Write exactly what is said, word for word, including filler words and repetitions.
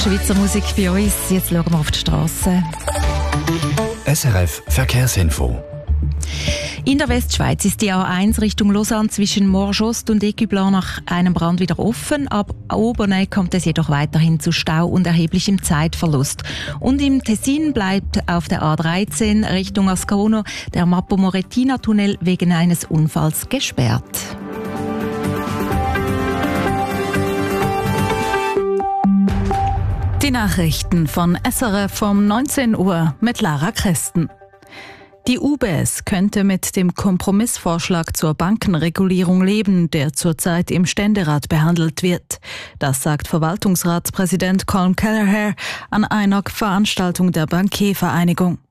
Schweizer Musik bei uns. Jetzt schauen wir auf die Straße. S R F Verkehrsinfo. In der Westschweiz ist die A eins Richtung Lausanne zwischen Morges und Écublens nach einem Brand wieder offen. Ab Obernai kommt es jedoch weiterhin zu Stau und erheblichem Zeitverlust. Und im Tessin bleibt auf der A dreizehn Richtung Ascona der Mappo-Morettina-Tunnel wegen eines Unfalls gesperrt. Die Nachrichten von S R F um neunzehn Uhr mit Lara Christen. Die U B S könnte mit dem Kompromissvorschlag zur Bankenregulierung leben, der zurzeit im Ständerat behandelt wird. Das sagt Verwaltungsratspräsident Colm Kelleher an einer Veranstaltung der Bankiervereinigung.